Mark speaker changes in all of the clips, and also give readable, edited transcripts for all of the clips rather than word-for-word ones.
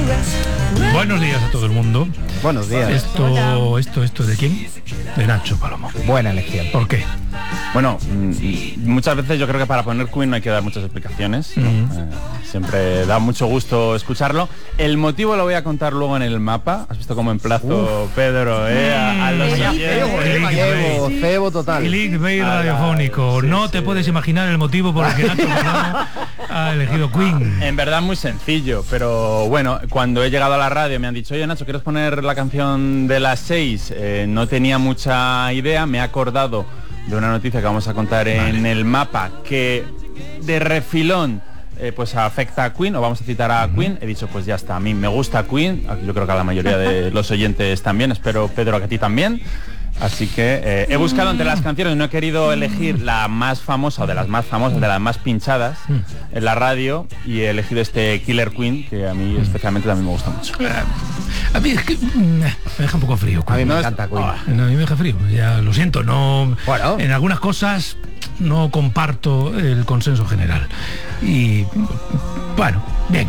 Speaker 1: Buenos días a todo el mundo.
Speaker 2: Buenos días.
Speaker 1: Esto ¿de quién? De Nacho Palomo.
Speaker 2: Buena elección.
Speaker 1: ¿Por qué?
Speaker 3: Bueno, muchas veces yo creo que para poner Queen no hay que dar muchas explicaciones, ¿no? Siempre da mucho gusto escucharlo. El motivo lo voy a contar luego en el mapa. ¿Has visto cómo emplazo, Pedro, a los oyentes?
Speaker 2: Cebo total.
Speaker 1: Clickbait radiofónico.
Speaker 3: Sí,
Speaker 1: no te puedes imaginar el motivo por el que Nacho Palomo ha elegido Queen.
Speaker 3: En verdad muy sencillo, pero bueno, cuando he llegado a la radio me han dicho, oye Nacho, ¿quieres poner la canción de las 6? No tenía mucha idea, me he acordado de una noticia que vamos a contar en el mapa que de refilón pues afecta a Queen, o vamos a citar a Queen. He dicho, pues ya está, a mí me gusta Queen, yo creo que a la mayoría de los oyentes también, espero, Pedro, que a ti también. Así que he buscado entre las canciones, no he querido elegir la más famosa o de las más famosas, de las más pinchadas en la radio, y he elegido este Killer Queen, que a mí especialmente también me gusta mucho.
Speaker 1: A mí es que me deja un poco frío.
Speaker 2: A mí me encanta Queen.
Speaker 1: A mí me deja frío, ya lo siento, no. Bueno. En algunas cosas no comparto el consenso general. Y bueno, bien.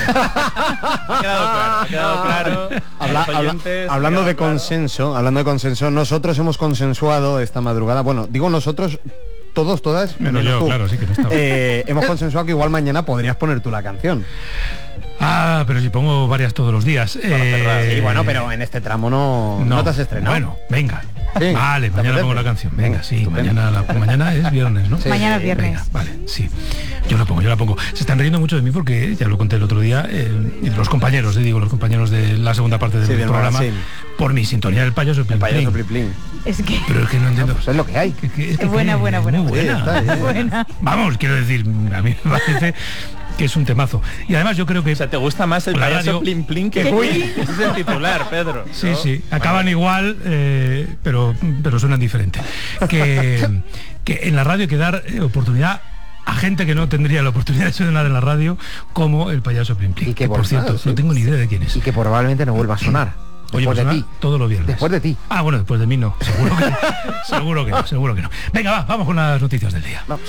Speaker 3: Ha quedado claro.
Speaker 2: Hablando de consenso, nosotros hemos consensuado esta madrugada, bueno, digo nosotros, todos, todas, menos
Speaker 1: yo,
Speaker 2: tú.
Speaker 1: claro, sí que no estaba.
Speaker 2: Hemos consensuado que igual mañana podrías poner tú la canción.
Speaker 1: Ah, pero si pongo varias todos los días.
Speaker 2: Sí, bueno, pero en este tramo no te has estrenado.
Speaker 1: Bueno, venga.
Speaker 2: Sí,
Speaker 1: vale, mañana pongo la canción. Venga, sí, mañana es viernes, ¿no?
Speaker 4: Sí. Mañana es viernes.
Speaker 1: Venga, vale, sí. Yo la pongo. Se están riendo mucho de mí porque, ya lo conté el otro día, y de los compañeros, los compañeros de la segunda parte del programa, por mi sintonía del payaso Plin.
Speaker 4: Es que...
Speaker 1: Pero es que no entiendo.
Speaker 2: Pues es lo que hay.
Speaker 4: Es buena.
Speaker 1: Muy buena. Vamos, quiero decir, a mí me parece que es un temazo. Y además yo creo que...
Speaker 3: O sea, ¿te gusta más el payaso Plin Plin que Queen? Ese es el titular, Pedro, ¿no?
Speaker 1: Sí, acaban igual, pero suenan diferente. Que en la radio hay que dar oportunidad a gente que no tendría la oportunidad de sonar en la radio, como el payaso Plin Plin.
Speaker 2: Y que
Speaker 1: por cierto, no tengo ni idea de quién es.
Speaker 2: Y que probablemente no vuelva a sonar.
Speaker 1: Oye,
Speaker 2: después de ti.
Speaker 1: Todos los viernes.
Speaker 2: Después de ti.
Speaker 1: Ah, bueno, después de mí no. Seguro que no. Venga, vamos con las noticias del día. Vamos.